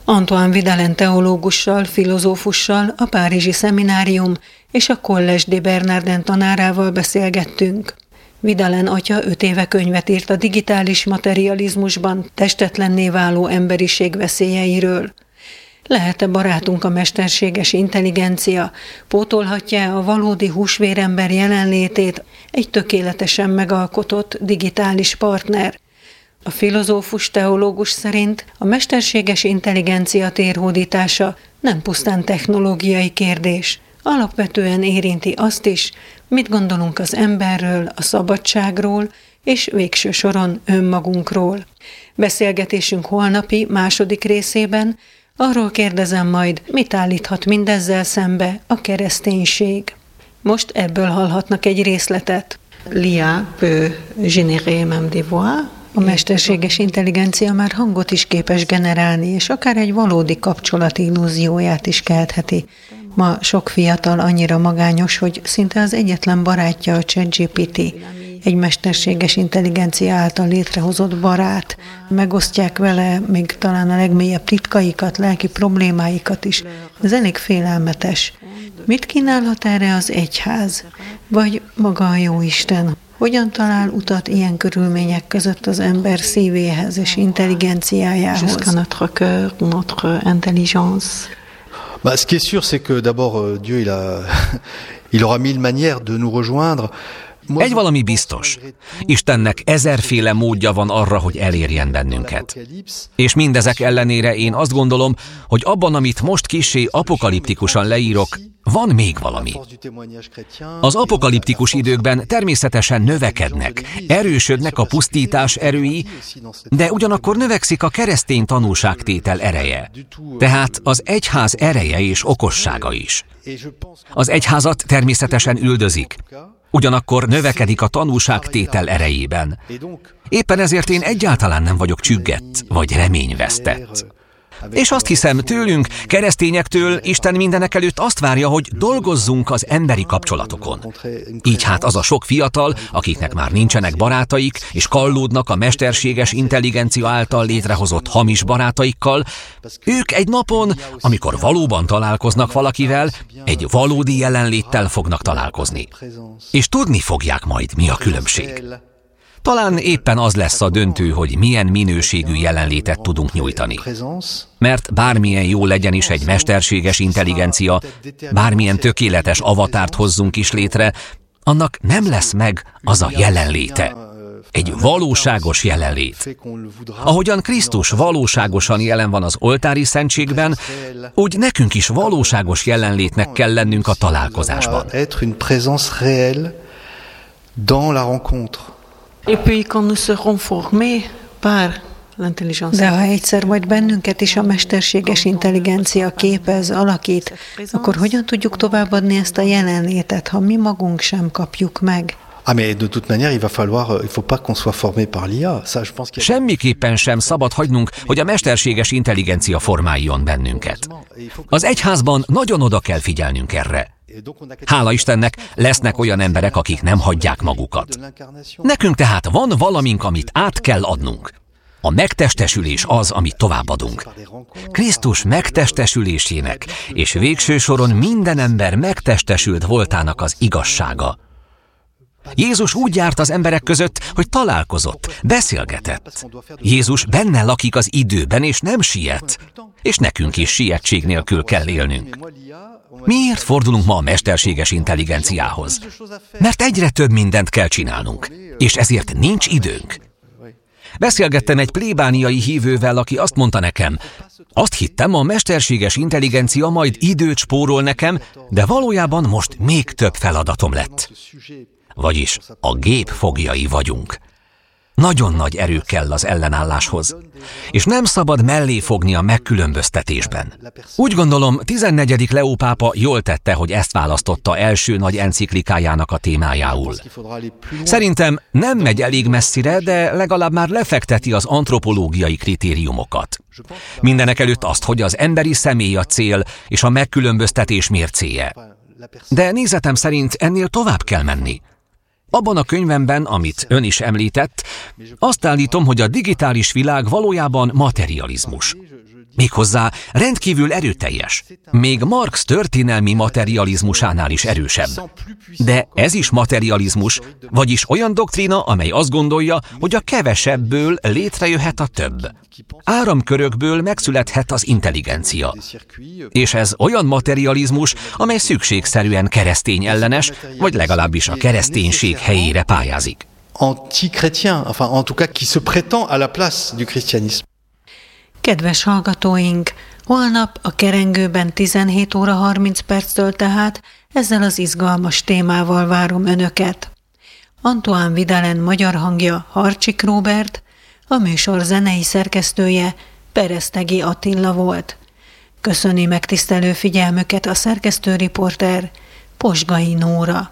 Antoine Vidalen teológussal, filozófussal, a Párizsi Szeminárium és a Collège de Bernardin tanárával beszélgettünk. Vidalen atya 5 éve könyvet írt a digitális materializmusban testetlenné váló emberiség veszélyeiről. Lehet-e barátunk a mesterséges intelligencia? Pótolhatja a valódi húsvérember jelenlétét egy tökéletesen megalkotott digitális partner? A filozófus teológus szerint a mesterséges intelligencia térhódítása nem pusztán technológiai kérdés. Alapvetően érinti azt is, mit gondolunk az emberről, a szabadságról és végső soron önmagunkról. Beszélgetésünk holnapi második részében arról kérdezem majd, mit állíthat mindezzel szembe a kereszténység. Most ebből hallhatnak egy részletet. L'IA peut générer même des voix. A mesterséges intelligencia már hangot is képes generálni, és akár egy valódi kapcsolat illúzióját is keltheti. Ma sok fiatal annyira magányos, hogy szinte az egyetlen barátja a ChatGPT, egy mesterséges intelligencia által létrehozott barát. Megosztják vele még talán a legmélyebb titkaikat, lelki problémáikat is. Ez elég félelmetes. Mit kínálhat erre az egyház? Vagy maga a Jóisten? Hogyan talál utat ilyen körülmények között az ember szívéhez és intelligenciájához? Jusqu'à notre cœur, notre intelligence. Ce qui est sûr, c'est que d'abord Dieu il aura mille manières de nous rejoindre. Egy valami biztos. Istennek 1000-féle módja van arra, hogy elérjen bennünket. És mindezek ellenére én azt gondolom, hogy abban, amit most kissé apokaliptikusan leírok, van még valami. Az apokaliptikus időkben természetesen növekednek, erősödnek a pusztítás erői, de ugyanakkor növekszik a keresztény tanúságtétel ereje. Tehát az egyház ereje és okossága is. Az egyházat természetesen üldözik, ugyanakkor növekedik a tanúságtétel erejében. Éppen ezért én egyáltalán nem vagyok csüggett vagy reményvesztett. És azt hiszem, tőlünk, keresztényektől Isten mindenekelőtt azt várja, hogy dolgozzunk az emberi kapcsolatokon. Így hát az a sok fiatal, akiknek már nincsenek barátaik, és kallódnak a mesterséges intelligencia által létrehozott hamis barátaikkal, ők egy napon, amikor valóban találkoznak valakivel, egy valódi jelenléttel fognak találkozni. És tudni fogják majd, mi a különbség. Talán éppen az lesz a döntő, hogy milyen minőségű jelenlétet tudunk nyújtani. Mert bármilyen jó legyen is egy mesterséges intelligencia, bármilyen tökéletes avatárt hozzunk is létre, annak nem lesz meg az a jelenléte. Egy valóságos jelenlét. Ahogyan Krisztus valóságosan jelen van az oltári szentségben, úgy nekünk is valóságos jelenlétnek kell lennünk a találkozásban. Et puis quand nous serons formés par l'intelligence. De ha egyszer majd bennünket is a mesterséges intelligencia képez, alakít, akkor hogyan tudjuk továbbadni ezt a jelenlétet, ha mi magunk sem kapjuk meg? Mais de toute manière, il faut pas qu'on soit formé par l'IA. Semmiképpen sem szabad hagynunk, hogy a mesterséges intelligencia formáljon bennünket. Az egyházban nagyon oda kell figyelnünk erre. Hála Istennek, lesznek olyan emberek, akik nem hagyják magukat. Nekünk tehát van valamink, amit át kell adnunk. A megtestesülés az, amit továbbadunk. Krisztus megtestesülésének és végső soron minden ember megtestesült voltának az igazsága. Jézus úgy járt az emberek között, hogy találkozott, beszélgetett. Jézus benne lakik az időben, és nem siet. És nekünk is sietség nélkül kell élnünk. Miért fordulunk ma a mesterséges intelligenciához? Mert egyre több mindent kell csinálnunk, és ezért nincs időnk. Beszélgettem egy plébániai hívővel, aki azt mondta nekem, azt hittem, a mesterséges intelligencia majd időt spórol nekem, de valójában most még több feladatom lett. Vagyis a gép foglyai vagyunk. Nagyon nagy erő kell az ellenálláshoz, és nem szabad mellé fogni a megkülönböztetésben. Úgy gondolom, 14. Leó pápa jól tette, hogy ezt választotta első nagy enciklikájának a témájául. Szerintem nem megy elég messzire, de legalább már lefekteti az antropológiai kritériumokat. Mindenekelőtt azt, hogy az emberi személy a cél, és a megkülönböztetés mércéje. De nézetem szerint ennél tovább kell menni. Abban a könyvemben, amit ön is említett, azt állítom, hogy a digitális világ valójában materializmus. Méghozzá rendkívül erőteljes, még Marx történelmi materializmusánál is erősebb. De ez is materializmus, vagyis olyan doktrína, amely azt gondolja, hogy a kevesebből létrejöhet a több. Áramkörökből megszülethet az intelligencia. És ez olyan materializmus, amely szükségszerűen keresztény ellenes, vagy legalábbis a kereszténység helyére pályázik. Anti-chrétien, enfin en tout cas qui se prétend à la place du christianisme. Kedves hallgatóink, holnap a Kerengőben 17 óra 30 perctől tehát ezzel az izgalmas témával várom Önöket. Antoine Vidalen magyar hangja Harcsik Róbert, a műsor zenei szerkesztője Peresztegi Attila volt. Köszöni megtisztelő figyelmüket a szerkesztőriporter Posgai Nóra.